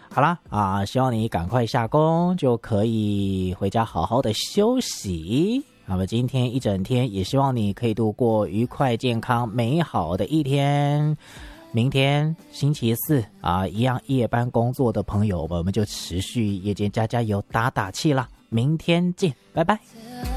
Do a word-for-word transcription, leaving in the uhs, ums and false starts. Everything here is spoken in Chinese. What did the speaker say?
好啦啊，希望你赶快下工，就可以回家好好的休息。那么今天一整天，也希望你可以度过愉快、健康、美好的一天。明天星期四啊，一样夜班工作的朋友们，我们就持续夜间加加油、打打气啦。明天见，拜拜。